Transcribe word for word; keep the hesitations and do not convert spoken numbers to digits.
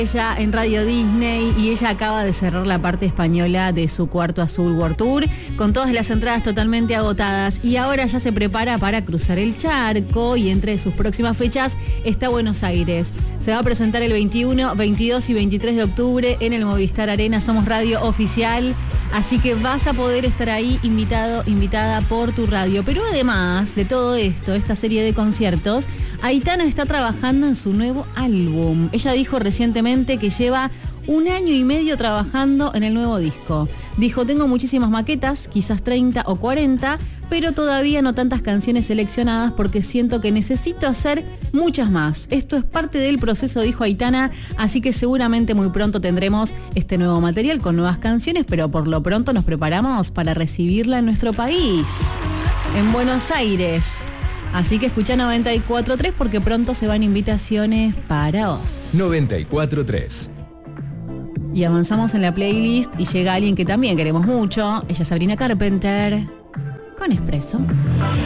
Ella en Radio Disney y ella acaba de cerrar la parte española de su Cuarto Azul World Tour con todas las entradas totalmente agotadas y ahora ya se prepara para cruzar el charco y entre sus próximas fechas está Buenos Aires. Se va a presentar el veintiuno, veintidós y veintitrés de octubre en el Movistar Arena. Somos radio oficial, así que vas a poder estar ahí invitado, invitada por tu radio. Pero además de todo esto, esta serie de conciertos, Aitana está trabajando en su nuevo álbum. Ella dijo recientemente que lleva un año y medio trabajando en el nuevo disco. Dijo, tengo muchísimas maquetas, quizás treinta o cuarenta, pero todavía no tantas canciones seleccionadas porque siento que necesito hacer muchas más. Esto es parte del proceso, dijo Aitana, así que seguramente muy pronto tendremos este nuevo material con nuevas canciones, pero por lo pronto nos preparamos para recibirla en nuestro país, en Buenos Aires. Así que escucha noventa y cuatro tres porque pronto se van invitaciones para vos. noventa y cuatro tres. Y avanzamos en la playlist y llega alguien que también queremos mucho. Ella es Sabrina Carpenter con Expreso.